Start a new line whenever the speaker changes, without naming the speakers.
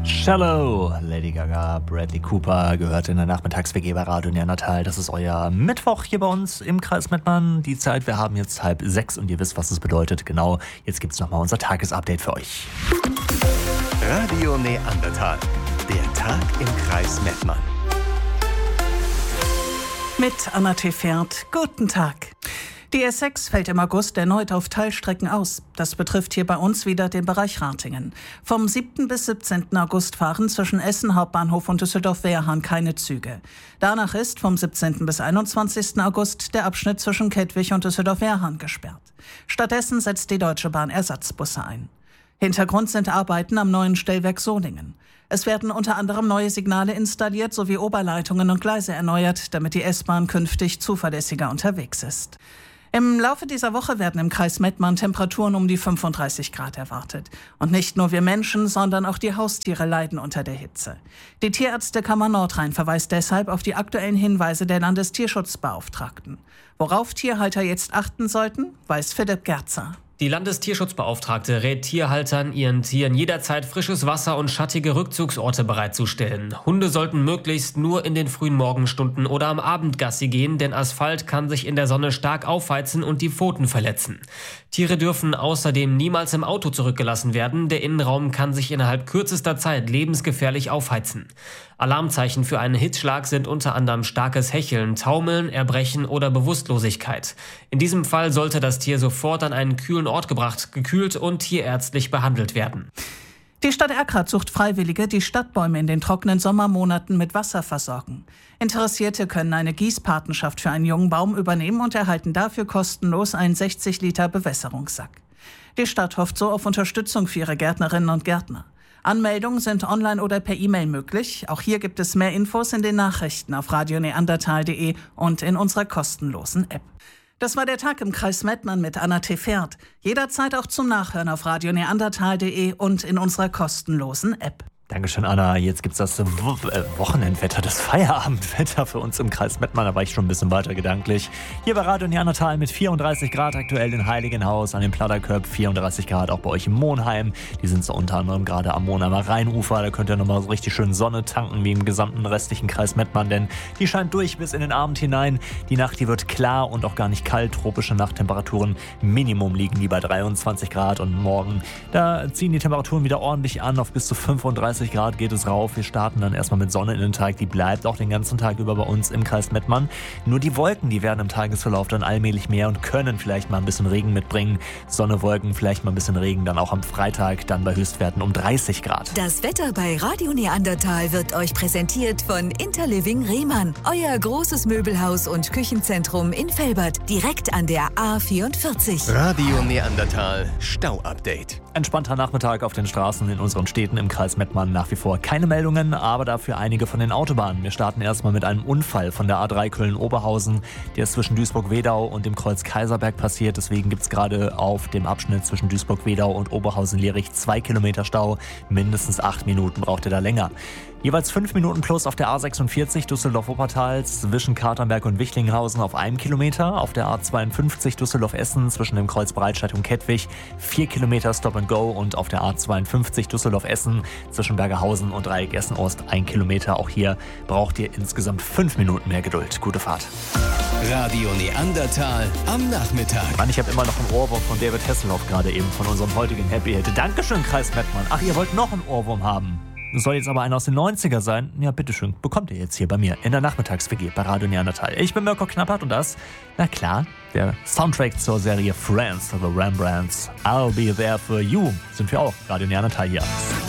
Shallow, Lady Gaga, Bradley Cooper gehört in der Nachmittags-WG bei Radio Neandertal. Das ist euer Mittwoch hier bei uns im Kreis Mettmann. Die Zeit, wir haben jetzt 5:30 und ihr wisst, was es bedeutet. Genau, jetzt gibt's nochmal unser Tagesupdate für euch.
Radio Neandertal, der Tag im Kreis Mettmann.
Mit Anna Tefert. Guten Tag. Die S6 fällt im August erneut auf Teilstrecken aus. Das betrifft hier bei uns wieder den Bereich Ratingen. Vom 7. bis 17. August fahren zwischen Essen Hauptbahnhof und Düsseldorf-Wehrhahn keine Züge. Danach ist vom 17. bis 21. August der Abschnitt zwischen Kettwig und Düsseldorf-Wehrhahn gesperrt. Stattdessen setzt die Deutsche Bahn Ersatzbusse ein. Hintergrund sind Arbeiten am neuen Stellwerk Solingen. Es werden unter anderem neue Signale installiert sowie Oberleitungen und Gleise erneuert, damit die S-Bahn künftig zuverlässiger unterwegs ist. Im Laufe dieser Woche werden im Kreis Mettmann Temperaturen um die 35 Grad erwartet. Und nicht nur wir Menschen, sondern auch die Haustiere leiden unter der Hitze. Die Tierärztekammer Nordrhein verweist deshalb auf die aktuellen Hinweise der Landestierschutzbeauftragten. Worauf Tierhalter jetzt achten sollten, weiß Philipp Gerzer.
Die Landestierschutzbeauftragte rät Tierhaltern, ihren Tieren jederzeit frisches Wasser und schattige Rückzugsorte bereitzustellen. Hunde sollten möglichst nur in den frühen Morgenstunden oder am Abend Gassi gehen, denn Asphalt kann sich in der Sonne stark aufheizen und die Pfoten verletzen. Tiere dürfen außerdem niemals im Auto zurückgelassen werden. Der Innenraum kann sich innerhalb kürzester Zeit lebensgefährlich aufheizen. Alarmzeichen für einen Hitzschlag sind unter anderem starkes Hecheln, Taumeln, Erbrechen oder Bewusstlosigkeit. In diesem Fall sollte das Tier sofort an einen kühlen Ort gebracht, gekühlt und tierärztlich behandelt werden.
Die Stadt Erkrath sucht Freiwillige, die Stadtbäume in den trockenen Sommermonaten mit Wasser versorgen. Interessierte können eine Gießpatenschaft für einen jungen Baum übernehmen und erhalten dafür kostenlos einen 60 Liter Bewässerungssack. Die Stadt hofft so auf Unterstützung für ihre Gärtnerinnen und Gärtner. Anmeldungen sind online oder per E-Mail möglich. Auch hier gibt es mehr Infos in den Nachrichten auf radioneandertal.de und in unserer kostenlosen App. Das war der Tag im Kreis Mettmann mit Anna Tefert. Jederzeit auch zum Nachhören auf radioneandertal.de und in unserer kostenlosen App.
Dankeschön, Anna. Jetzt gibt's das Wochenendwetter, das Feierabendwetter für uns im Kreis Mettmann. Da war ich schon ein bisschen weiter gedanklich. Hier bei Radio Neandertal mit 34 Grad aktuell in Heiligenhaus an den Platterköp, 34 Grad auch bei euch im Monheim. Die sind so unter anderem gerade am Monheimer Rheinufer. Da könnt ihr nochmal so richtig schön Sonne tanken wie im gesamten restlichen Kreis Mettmann, denn die scheint durch bis in den Abend hinein. Die Nacht, die wird klar und auch gar nicht kalt. Tropische Nachttemperaturen Minimum liegen die bei 23 Grad und morgen, da ziehen die Temperaturen wieder ordentlich an. Auf bis zu 35 Grad geht es rauf. Wir starten dann erstmal mit Sonne in den Tag. Die bleibt auch den ganzen Tag über bei uns im Kreis Mettmann. Nur die Wolken, die werden im Tagesverlauf dann allmählich mehr und können vielleicht mal ein bisschen Regen mitbringen. Sonne, Wolken, vielleicht mal ein bisschen Regen. Dann auch am Freitag, dann bei Höchstwerten um 30 Grad.
Das Wetter bei Radio Neandertal wird euch präsentiert von Interliving Rehmann. Euer großes Möbelhaus und Küchenzentrum in Velbert, direkt an der A44.
Radio Neandertal, Stau-Update.
Entspannter Nachmittag auf den Straßen in unseren Städten im Kreis Mettmann. Nach wie vor keine Meldungen, aber dafür einige von den Autobahnen. Wir starten erstmal mit einem Unfall von der A3 Köln-Oberhausen. Der ist zwischen Duisburg-Wedau und dem Kreuz Kaiserberg passiert. Deswegen gibt es gerade auf dem Abschnitt zwischen Duisburg-Wedau und Oberhausen-Lierich 2 Kilometer Stau. Mindestens 8 Minuten braucht ihr da länger. Jeweils 5 Minuten plus auf der A46 Düsseldorf-Wuppertal zwischen Katernberg und Wichlinghausen auf 1 Kilometer. Auf der A52 Düsseldorf-Essen zwischen dem Kreuz Breitscheid und Kettwig 4 Kilometer Stop and Go. Und auf der A52 Düsseldorf-Essen zwischen Bergerhausen und Dreieck Essen-Ost 1 Kilometer. Auch hier braucht ihr insgesamt 5 Minuten mehr Geduld. Gute Fahrt.
Radio Neandertal am Nachmittag.
Mann, ich habe immer noch einen Ohrwurm von David Hasselhoff gerade eben von unserem heutigen Happy Hit. Dankeschön, Kreis Mettmann. Ach, ihr wollt noch einen Ohrwurm haben? Das soll jetzt aber einer aus den 90er sein. Ja, bitteschön, bekommt ihr jetzt hier bei mir in der Nachmittags-WG bei Radio Neandertal. Ich bin Mirko Knappert und das, na klar, der Soundtrack zur Serie Friends, The Rembrandts. I'll be there for you. Sind wir auch, Radio Neandertal hier.